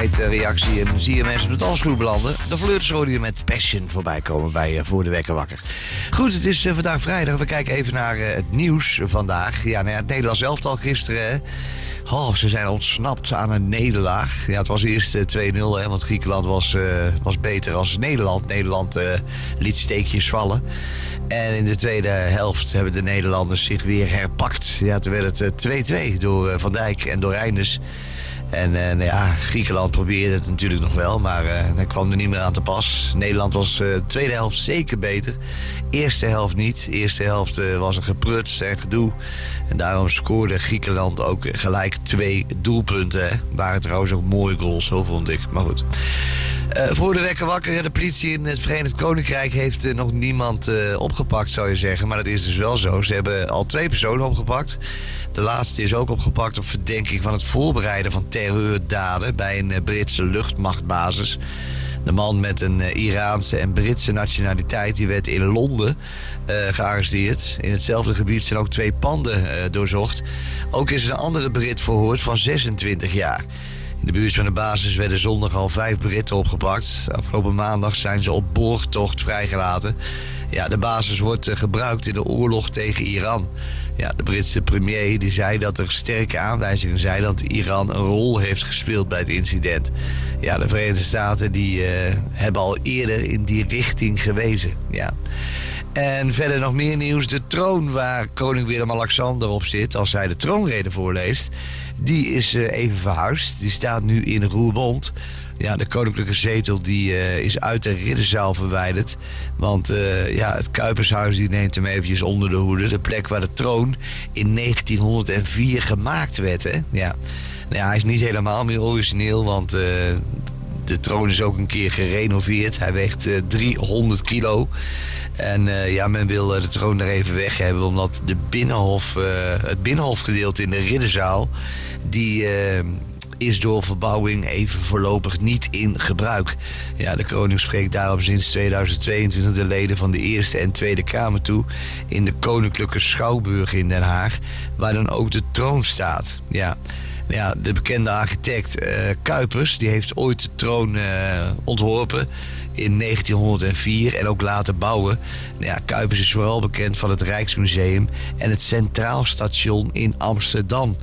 reactie en zie je mensen op de dansvloer belanden. De Flirters hoorde je met Passion voorbij komen bij Voor de Wekker Wakker. Goed, het is vandaag vrijdag. We kijken even naar het nieuws vandaag. Ja, het Nederlands elftal gisteren. Hè. Oh, ze zijn ontsnapt aan een nederlaag. Ja, het was eerst 2-0, hè, want Griekenland was beter als Nederland. Nederland liet steekjes vallen. En in de tweede helft hebben de Nederlanders zich weer herpakt. Ja, toen werd het 2-2 door Van Dijk en door Reinders. En Griekenland probeerde het natuurlijk nog wel, maar hij kwam er niet meer aan te pas. Nederland was de tweede helft zeker beter. Eerste helft niet. Eerste helft was een gepruts en gedoe. En daarom scoorde Griekenland ook gelijk 2 doelpunten. Hè. Waren trouwens ook mooie goals, zo vond ik. Maar goed. Voor de Wekker Wakker, de politie in het Verenigd Koninkrijk heeft nog niemand opgepakt, zou je zeggen. Maar dat is dus wel zo. Ze hebben al 2 personen opgepakt. De laatste is ook opgepakt op verdenking van het voorbereiden van terreurdaden bij een Britse luchtmachtbasis. De man met een Iraanse en Britse nationaliteit die werd in Londen gearresteerd. In hetzelfde gebied zijn ook 2 panden doorzocht. Ook is een andere Brit verhoord van 26 jaar. In de buurt van de basis werden zondag al 5 Britten opgepakt. Afgelopen maandag zijn ze op borgtocht vrijgelaten. Ja, de basis wordt gebruikt in de oorlog tegen Iran. Ja, de Britse premier die zei dat er sterke aanwijzingen zijn dat Iran een rol heeft gespeeld bij het incident. Ja, de Verenigde Staten die hebben al eerder in die richting gewezen. Ja. En verder nog meer nieuws. De troon waar koning Willem-Alexander op zit als hij de troonrede voorleest, die is even verhuisd. Die staat nu in Roermond. Ja, de koninklijke zetel die is uit de ridderzaal verwijderd. Want het Kuipershuis die neemt hem eventjes onder de hoede. De plek waar de troon in 1904 gemaakt werd. Hè? Ja. Nou ja, hij is niet helemaal meer origineel, want de troon is ook een keer gerenoveerd. Hij weegt 300 kilo. En men wil de troon er even weg hebben, omdat het binnenhofgedeelte in de ridderzaal, die is door verbouwing even voorlopig niet in gebruik. Ja, de koning spreekt daarom sinds 2022 de leden van de Eerste en Tweede Kamer toe in de Koninklijke Schouwburg in Den Haag, waar dan ook de troon staat. Ja. Ja, de bekende architect Kuipers die heeft ooit de troon ontworpen in 1904 en ook laten bouwen. Ja, Kuipers is vooral bekend van het Rijksmuseum en het Centraal Station in Amsterdam.